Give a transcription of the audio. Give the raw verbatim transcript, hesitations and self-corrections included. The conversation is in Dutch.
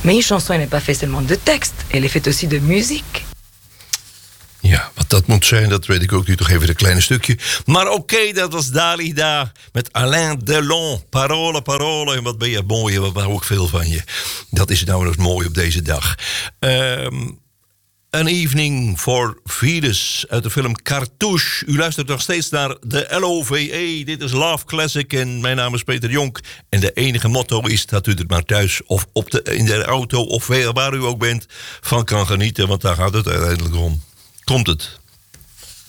Mais une chanson, elle n'est pas faite seulement de texte, elle est faite aussi de musique. Ja, wat dat moet zijn, dat weet ik ook. Nu toch even een klein stukje. Maar oké, okay, dat was Dalida met Alain Delon. Parole, parole. En wat ben je mooi, wat hou ik veel van je. Dat is nou nog mooi op deze dag. Um, An Evening for Venus uit de film Cartouche. U luistert nog steeds naar de L O V E. Dit is Love Classic en mijn naam is Peter Jonk. En de enige motto is dat u er maar thuis of op de, in de auto of waar u ook bent van kan genieten. Want daar gaat het uiteindelijk om. Komt het.